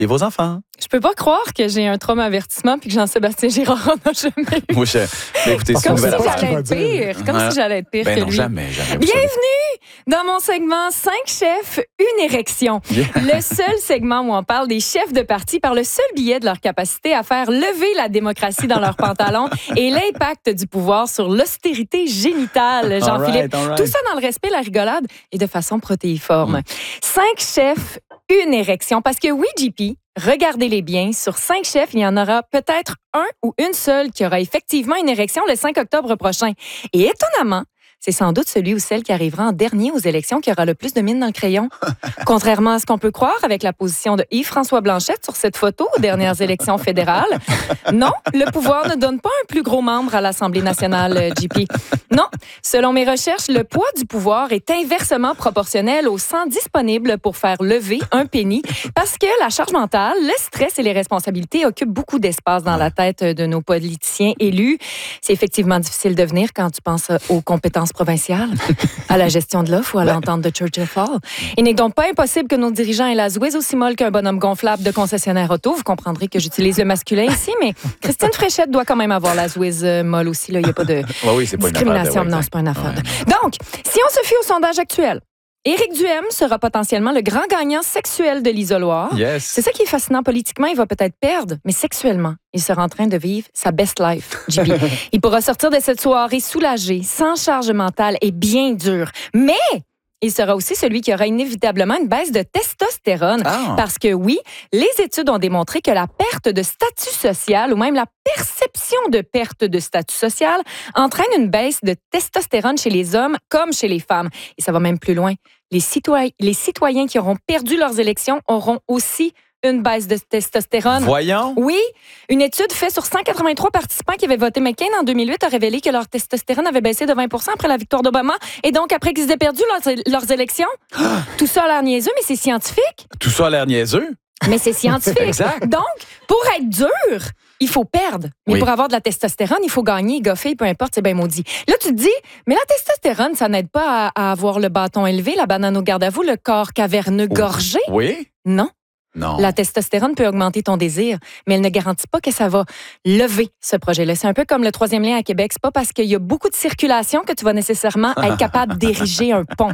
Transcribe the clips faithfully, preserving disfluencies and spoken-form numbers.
et vos enfants. Je peux pas croire que j'ai un trauma avertissement puis que Jean-Sébastien Girard en a jamais eu. Moi, je... ben, écoutez, c'est Comme une si nouvelle j'allais affaire. être pire. Comme Ouais. si j'allais être pire Ben que non, lui. jamais, jamais. Bienvenue dans mon segment cinq chefs, une érection. Yeah. Le seul segment où on parle des chefs de parti par le seul biais de leur capacité à faire lever la démocratie dans leurs pantalons et l'impact du pouvoir sur l'austérité génitale, Jean-Philippe. All right, all right. Tout ça dans le respect, la rigolade et de façon protéiforme. Mm. Cinq chefs, une érection. Parce que oui, J P, regardez-les bien, sur cinq chefs, il y en aura peut-être un ou une seule qui aura effectivement une érection le cinq octobre prochain. Et étonnamment, c'est sans doute celui ou celle qui arrivera en dernier aux élections qui aura le plus de mine dans le crayon. Contrairement à ce qu'on peut croire avec la position de Yves-François Blanchette sur cette photo aux dernières élections fédérales. Non, le pouvoir ne donne pas un plus gros membre à l'Assemblée nationale, J P. Non, selon mes recherches, le poids du pouvoir est inversement proportionnel au sang disponible pour faire lever un penny parce que la charge mentale, le stress et les responsabilités occupent beaucoup d'espace dans la tête de nos politiciens élus. C'est effectivement difficile de venir quand tu penses aux compétences provinciale, à la gestion de l'offre ou à l'entente de Churchill Fall. Il n'est donc pas impossible que nos dirigeants aient la zouise aussi molle qu'un bonhomme gonflable de concessionnaire auto. Vous comprendrez que j'utilise le masculin ici, mais Christine Fréchette doit quand même avoir la zouise molle aussi. Il n'y a pas de ouais, oui, c'est pas discrimination. Une affaire de, ouais, non, c'est pas une affaire. Ouais. De... Donc, si on se fie au sondage actuel, Éric Duhem sera potentiellement le grand gagnant sexuel de l'isoloir. Yes. C'est ça qui est fascinant politiquement. Il va peut-être perdre, mais sexuellement, il sera en train de vivre sa best life, J P. Il pourra sortir de cette soirée soulagé, sans charge mentale et bien dur. Mais il sera aussi celui qui aura inévitablement une baisse de testostérone. Ah. Parce que oui, les études ont démontré que la perte de statut social ou même la perception de perte de statut social entraîne une baisse de testostérone chez les hommes comme chez les femmes. Et ça va même plus loin. Les citoyens, les citoyens qui auront perdu leurs élections auront aussi une baisse de testostérone. Voyons. Oui. Une étude faite sur cent quatre-vingt-trois participants qui avaient voté McCain en deux mille huit a révélé que leur testostérone avait baissé de vingt pour cent après la victoire d'Obama. Et donc, après qu'ils aient perdu leurs, leurs élections, tout ça a l'air niaiseux, mais c'est scientifique. Tout ça a l'air niaiseux. Mais c'est scientifique. Exact. Donc, pour être dur, il faut perdre. Mais oui. pour avoir de la testostérone, il faut gagner, goffer, peu importe, c'est bien maudit. Là, tu te dis, mais la testostérone, ça n'aide pas à, à avoir le bâton élevé, la banane au garde à vous, le corps caverneux gorgé. Oui. Non. Non. La testostérone peut augmenter ton désir, mais elle ne garantit pas que ça va lever ce projet-là. C'est un peu comme le troisième lien à Québec. C'est pas parce qu'il y a beaucoup de circulation que tu vas nécessairement être capable d'ériger un pont.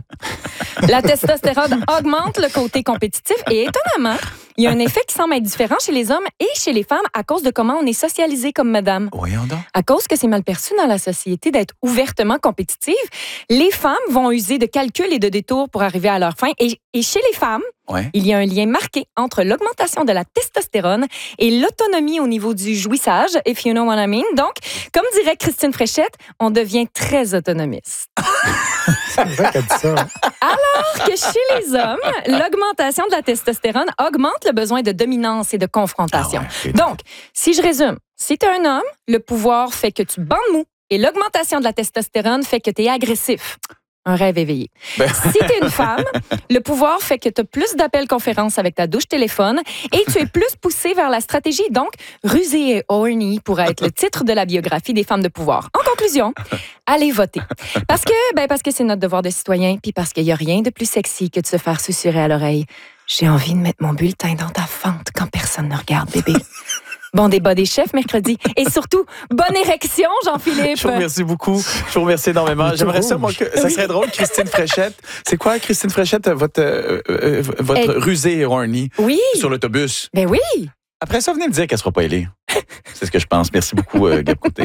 La testostérone augmente le côté compétitif et étonnamment, il y a un effet qui semble être différent chez les hommes et chez les femmes à cause de comment on est socialisé comme madame. Voyons donc. À cause que c'est mal perçu dans la société d'être ouvertement compétitive, les femmes vont user de calculs et de détours pour arriver à leur fin. Et, et chez les femmes, ouais. il y a un lien marqué entre l'augmentation de la testostérone et l'autonomie au niveau du jouissage, if you know what I mean. Donc, comme dirait Christine Fréchette, on devient très autonomiste. C'est vrai qu'elle dit ça. Alors que chez les hommes, l'augmentation de la testostérone augmente le besoin de dominance et de confrontation. Ah ouais, okay. Donc, si je résume, si tu es un homme, le pouvoir fait que tu bandes mou et l'augmentation de la testostérone fait que tu es agressif. Un rêve éveillé. Ben... Si tu es une femme, le pouvoir fait que tu as plus d'appels conférences avec ta douche téléphone et tu es plus poussé vers la stratégie. Donc, rusé et horny pourrait être le titre de la biographie des femmes de pouvoir. En conclusion, allez voter. Parce que, ben parce que c'est notre devoir de citoyen, puis parce qu'il n'y a rien de plus sexy que de se faire susurrer à l'oreille. J'ai envie de mettre mon bulletin dans ta fente quand personne ne regarde, bébé. Bon débat des chefs mercredi. Et surtout, bonne érection, Jean-Philippe. Je vous remercie beaucoup. Je vous remercie énormément. J'aimerais ça, moi, que ça serait drôle, Christine Fréchette. C'est quoi, Christine Fréchette, votre, euh, euh, votre Elle... rusée et horny oui. sur l'autobus? Ben oui. Après ça, venez me dire qu'elle ne sera pas élue. C'est ce que je pense. Merci beaucoup, euh, Gab Côté.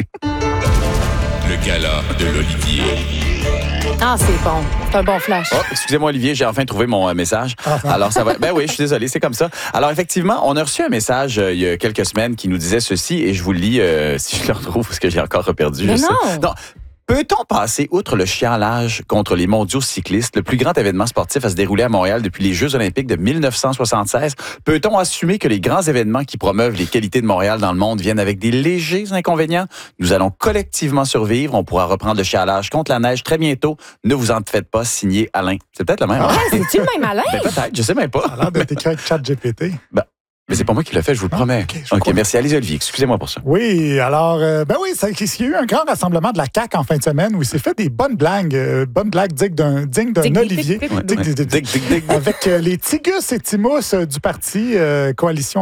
Le gala de l'Olivier. Ah, c'est bon. C'est un bon flash. Oh, excusez-moi, Olivier, j'ai enfin trouvé mon euh, message. Alors, ça va. Ben oui, je suis désolé, c'est comme ça. Alors, effectivement, on a reçu un message euh, il y a quelques semaines qui nous disait ceci, et je vous le lis euh, si je le retrouve, parce que j'ai encore reperdu. Mais je non. Sais. Non. Peut-on passer outre le chialage contre les mondiaux cyclistes, le plus grand événement sportif à se dérouler à Montréal depuis les Jeux olympiques de dix-neuf cent soixante-seize? Peut-on assumer que les grands événements qui promeuvent les qualités de Montréal dans le monde viennent avec des légers inconvénients? Nous allons collectivement survivre. On pourra reprendre le chialage contre la neige très bientôt. Ne vous en faites pas, signé Alain. C'est peut-être le même. Ah, c'est-tu le même Alain? Ben, peut-être, je sais même pas. Ça a l'air d'être écrit avec ChatGPT. Ben, Mais c'est pas moi qui l'ai fait, je vous le Ah, promets. ok, je OK, crois. merci. Allez, Olivier, excusez-moi pour ça. Oui, alors, euh, ben oui, ça- il y a eu un grand rassemblement de la C A Q en fin de semaine où il s'est fait des bonnes blagues, euh, bonnes blagues dignes d'un, dignes d'un Dig, dig, Olivier. dig, dig, Ouais, Dig, ouais. dig, dig, dig. Dig, dig, dig. Avec euh, les Tigus et Timus euh, du parti euh, Coalition